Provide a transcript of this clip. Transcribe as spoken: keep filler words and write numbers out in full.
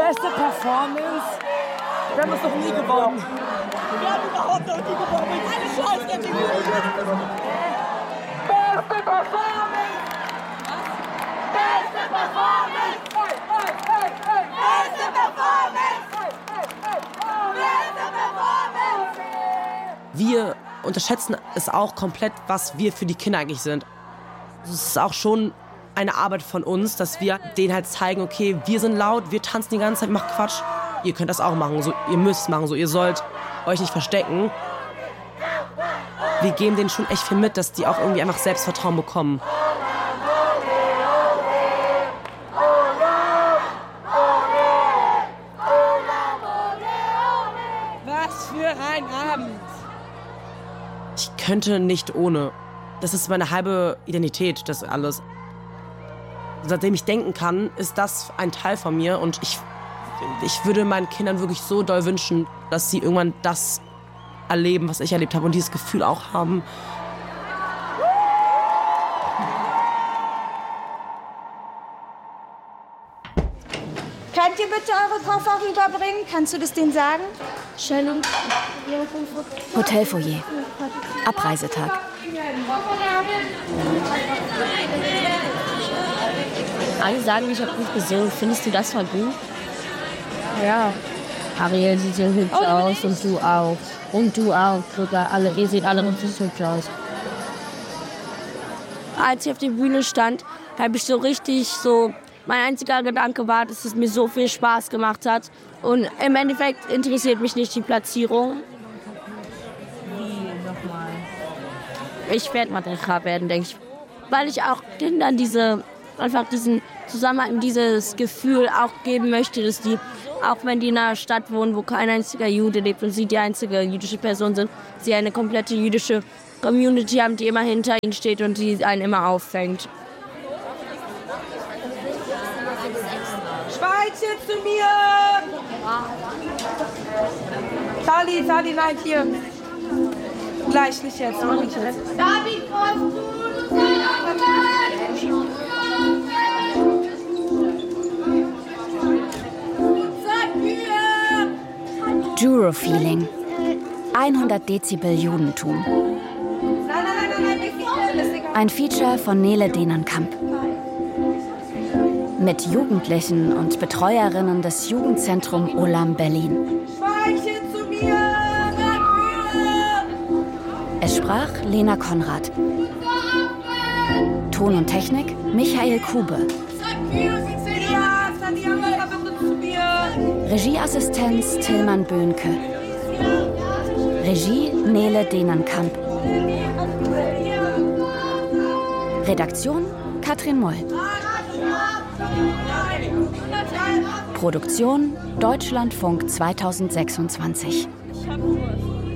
Beste Performance? Wir haben das noch nie gewonnen. Wir haben überhaupt noch nie gewonnen. Eine Scheißkategorie. Beste Performance! Beste Performance! Hey, hey, hey, hey. Beste Performance! Hey, hey, hey, hey. Beste Performance! Wir unterschätzen es auch komplett, was wir für die Kinder eigentlich sind. Es ist auch schon eine Arbeit von uns, dass wir denen halt zeigen, okay, wir sind laut, wir tanzen die ganze Zeit, macht Quatsch. Ihr könnt das auch machen, so, ihr müsst es machen, so, ihr sollt euch nicht verstecken. Wir geben denen schon echt viel mit, dass die auch irgendwie einfach Selbstvertrauen bekommen. Was für ein Abend! Ich könnte nicht ohne. Das ist meine halbe Identität, das alles. Seitdem ich denken kann, ist das ein Teil von mir. Und ich, ich würde meinen Kindern wirklich so doll wünschen, dass sie irgendwann das erleben, was ich erlebt habe und dieses Gefühl auch haben. Könnt ihr bitte eure Koffer rüberbringen? Kannst du das denen sagen? Stellung. Hotelfoyer. Abreisetag. Alle sagen, ich habe gut gesungen. Findest du das mal gut? Ja. Ariel sieht sehr hübsch oh, aus und du auch. Und du auch. Sogar alle. Ihr seht alle richtig hübsch aus. Als ich auf der Bühne stand, habe ich so richtig so... Mein einziger Gedanke war, dass es mir so viel Spaß gemacht hat. Und im Endeffekt interessiert mich nicht die Platzierung. Wie nochmal? Ich werde Matriarchat werden, denke ich. Weil ich auch Kindern diese, einfach diesen Zusammenhalt, dieses Gefühl auch geben möchte, dass die, auch wenn die in einer Stadt wohnen, wo kein einziger Jude lebt und sie die einzige jüdische Person sind, sie eine komplette jüdische Community haben, die immer hinter ihnen steht und die einen immer auffängt. Schweiz jetzt zu mir! Charlie, Charlie, nein, hier. Gleich, nicht jetzt, mach ich jetzt. David, Juro-Feeling. hundert Dezibel Judentum. Ein Feature von Nele Denenkamp. Mit Jugendlichen und Betreuerinnen des Jugendzentrum Olam Berlin. Es sprach Lena Konrad. Ton und Technik Michael Kube. Regieassistenz Tillmann Böhnke. Regie Nele Denenkamp. Redaktion Katrin Moll. Produktion Deutschlandfunk zweitausendsechsundzwanzig. Ich hab Durst.